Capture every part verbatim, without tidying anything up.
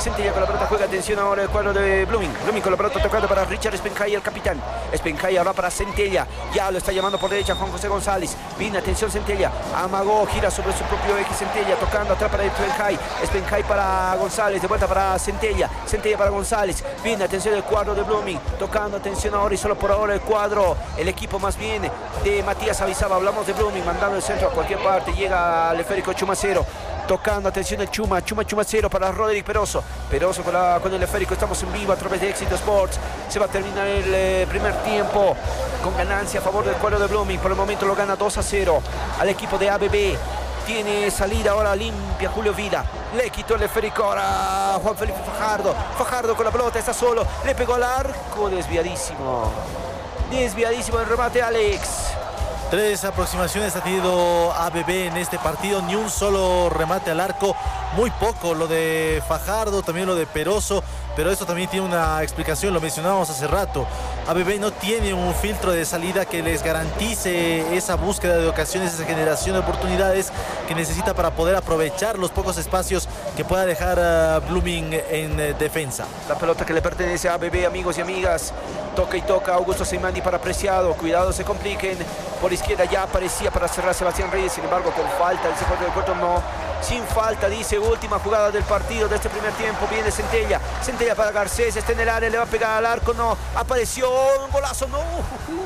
Centella con la pelota juega, atención ahora el cuadro de Blooming. Blooming con la pelota tocando para Richard Spencay, el capitán. Spencay ahora para Centella. Ya lo está llamando por derecha Juan José González. Viene, atención Centella. Amagó, gira sobre su propio eje Centella. Tocando atrás para Spencay. Spencay para González. De vuelta para Centella. Centella para González. Viene, atención el cuadro de Blooming. Tocando, atención ahora y solo por ahora el cuadro. El equipo más bien de Matías Avizaba. Hablamos de Blooming, mandando el centro a cualquier parte. Llega al esférico Chumacero. Tocando, atención el Chuma, Chuma, Chumacero para Roderick Peroso. Peroso con, la, con el esférico, estamos en vivo a través de Éxito Sports. Se va a terminar el eh, primer tiempo con ganancia a favor del cuadro de Blooming. Por el momento lo gana dos a cero al equipo de A B B. Tiene salida ahora limpia Julio Vida. Le quitó el esférico ahora Juan Felipe Fajardo. Fajardo con la pelota, está solo. Le pegó al arco, desviadísimo. Desviadísimo el remate Alex. Tres aproximaciones ha tenido A B B en este partido, ni un solo remate al arco, muy poco lo de Fajardo, también lo de Peroso, pero esto también tiene una explicación, lo mencionábamos hace rato. A B B no tiene un filtro de salida que les garantice esa búsqueda de ocasiones, esa generación de oportunidades que necesita para poder aprovechar los pocos espacios que pueda dejar a Blooming en defensa. La pelota que le pertenece a A B B, amigos y amigas. Toca y toca Augusto Seimani para Preciado. Cuidado, se compliquen. Por izquierda ya aparecía para cerrar Sebastián Reyes. Sin embargo, con falta. Dice Jorge del Puerto, no. Sin falta, dice. Última jugada del partido de este primer tiempo. Viene Centella. Centella para Garcés. Está en el área. Le va a pegar al arco. No. Apareció. Un golazo. No. Uh-huh.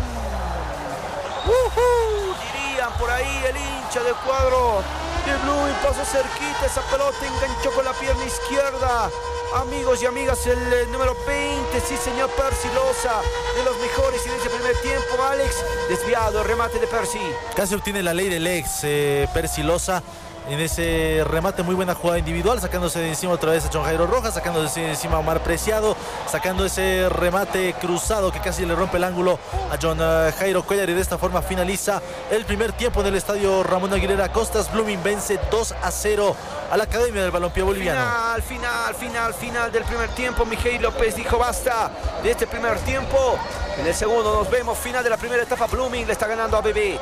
Uh-huh. Dirían por ahí el hincha del cuadro de Blooming. Pasó cerquita. Esa pelota enganchó con la pierna izquierda. Amigos y amigas, el eh, número veinte, sí señor, Percy Loza, de los mejores en ese primer tiempo. Alex, desviado, el remate de Percy. Casi obtiene la ley del ex, eh, Percy Loza. En ese remate, muy buena jugada individual, sacándose de encima otra vez a John Jairo Rojas, sacándose de encima a Omar Preciado, sacando ese remate cruzado que casi le rompe el ángulo a John uh, Jairo Cuellar, y de esta forma finaliza el primer tiempo en el estadio Ramón Aguilera Costas. Blooming vence dos a cero a la Academia del Balompié Boliviano. Final, final, final, final del primer tiempo. Miguel López dijo basta de este primer tiempo. En el segundo nos vemos, final de la primera etapa. Blooming le está ganando a A B B.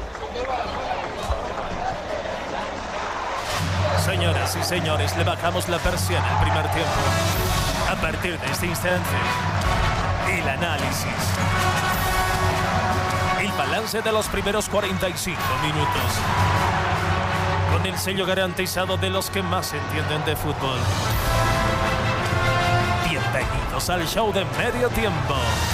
Señoras y señores, le bajamos la persiana al primer tiempo. A partir de este instante, el análisis, el balance de los primeros cuarenta y cinco minutos, con el sello garantizado de los que más entienden de fútbol. Bienvenidos al show de medio tiempo.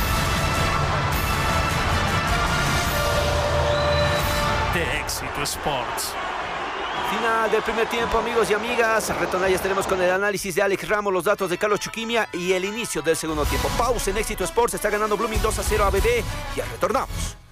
De Éxito Sports. Final del primer tiempo, amigos y amigas. Retornamos, tenemos con el análisis de Alex Ramos, los datos de Carlos Chuquimia y el inicio del segundo tiempo. Pausa en Éxito Sports. Está ganando Blooming dos a cero a A B B. Ya retornamos.